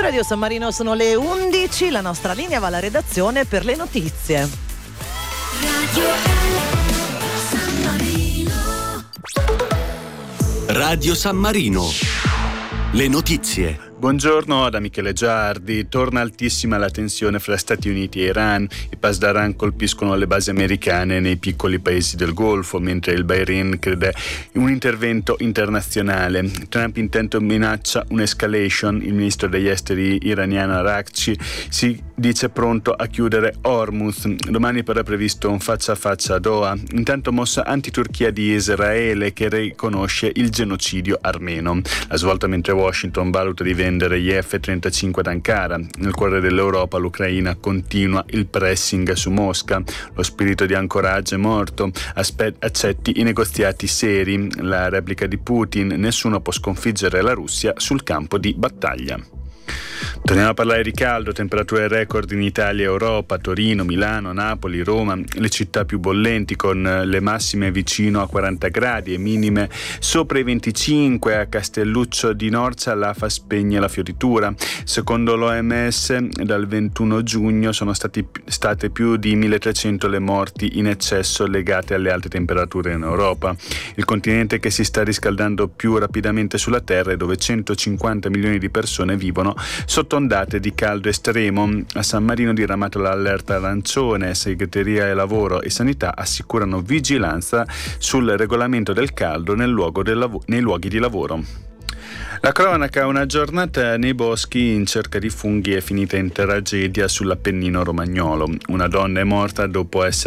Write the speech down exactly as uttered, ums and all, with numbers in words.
Radio San Marino sono le undici, la nostra linea va alla redazione per le notizie. Radio San Marino. Radio San Marino. Le notizie. Buongiorno da Michele Giardi. Torna altissima la tensione fra Stati Uniti e Iran. I Pasdaran colpiscono le basi americane nei piccoli paesi del Golfo, mentre il Bahrain crede in un intervento internazionale. Trump intanto minaccia un'escalation. Il ministro degli esteri iraniano Araghchi si dice pronto a chiudere Hormuz. Domani però è previsto un faccia a faccia a Doha. Intanto mossa anti-Turchia di Israele che riconosce il genocidio armeno. La svolta mentre Washington valuta di vendere gli F trentacinque ad Ankara. Nel cuore dell'Europa l'Ucraina continua il pressing su Mosca. Lo spirito di ancoraggio è morto. Aspe- accetti i negoziati seri. La replica di Putin: nessuno può sconfiggere la Russia sul campo di battaglia. Torniamo a parlare di caldo, temperature record in Italia e Europa, Torino, Milano, Napoli, Roma, le città più bollenti con le massime vicino a quaranta gradi e minime sopra i venticinque. A Castelluccio di Norcia l'A F A spegne la fioritura. Secondo l'O M S dal ventuno giugno sono stati, state più di milletrecento le morti in eccesso legate alle alte temperature in Europa. Il continente che si sta riscaldando più rapidamente sulla Terra e dove centocinquanta milioni di persone vivono sotto ondate di caldo estremo. A San Marino diramato l'allerta arancione. Segreteria e Lavoro e Sanità assicurano vigilanza sul regolamento del caldo nel luogo del lav- nei luoghi di lavoro. La cronaca: una giornata nei boschi in cerca di funghi è finita in tragedia sull'Appennino romagnolo. Una donna è morta dopo essere